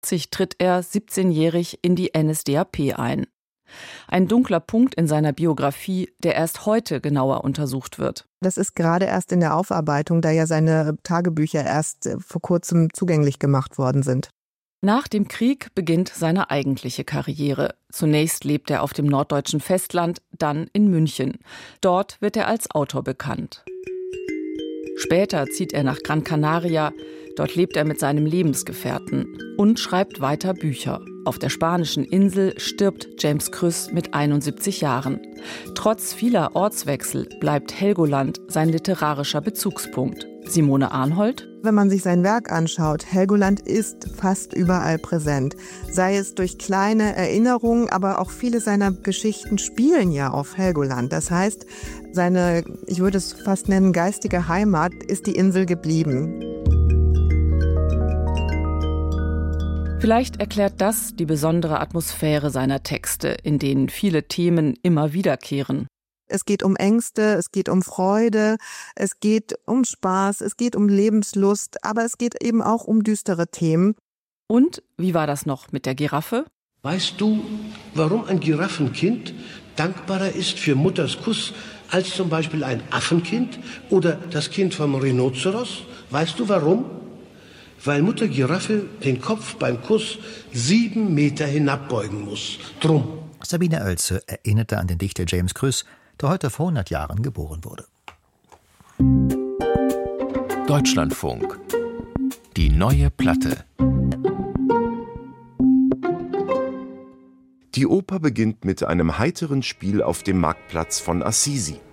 1980 tritt er 17-jährig in die NSDAP ein. Ein dunkler Punkt in seiner Biografie, der erst heute genauer untersucht wird. Das ist gerade erst in der Aufarbeitung, da ja seine Tagebücher erst vor kurzem zugänglich gemacht worden sind. Nach dem Krieg beginnt seine eigentliche Karriere. Zunächst lebt er auf dem norddeutschen Festland, dann in München. Dort wird er als Autor bekannt. Später zieht er nach Gran Canaria. Dort lebt er mit seinem Lebensgefährten und schreibt weiter Bücher. Auf der spanischen Insel stirbt James Krüss mit 71 Jahren. Trotz vieler Ortswechsel bleibt Helgoland sein literarischer Bezugspunkt. Simone Arnhold. Wenn man sich sein Werk anschaut, Helgoland ist fast überall präsent. Sei es durch kleine Erinnerungen, aber auch viele seiner Geschichten spielen ja auf Helgoland. Das heißt, seine, ich würde es fast nennen, geistige Heimat ist die Insel geblieben. Vielleicht erklärt das die besondere Atmosphäre seiner Texte, in denen viele Themen immer wiederkehren. Es geht um Ängste, es geht um Freude, es geht um Spaß, es geht um Lebenslust, aber es geht eben auch um düstere Themen. Und wie war das noch mit der Giraffe? Weißt du, warum ein Giraffenkind dankbarer ist für Mutters Kuss als zum Beispiel ein Affenkind oder das Kind vom Rhinoceros? Weißt du warum? Weil Mutter Giraffe den Kopf beim Kuss 7 Meter hinabbeugen muss. Drum. Sabine Oelze erinnerte an den Dichter James Krüss, der heute vor 100 Jahren geboren wurde. Deutschlandfunk. Die neue Platte. Die Oper beginnt mit einem heiteren Spiel auf dem Marktplatz von Assisi.